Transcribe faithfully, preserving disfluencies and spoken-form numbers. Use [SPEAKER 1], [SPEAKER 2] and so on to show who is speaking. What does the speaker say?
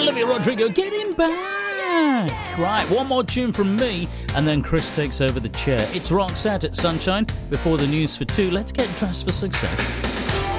[SPEAKER 1] Olivia Rodrigo, getting back. Right, one more tune from me, and then Chris takes over the chair. It's Roxette at Sunshine. Before the news for two, let's get dressed for success.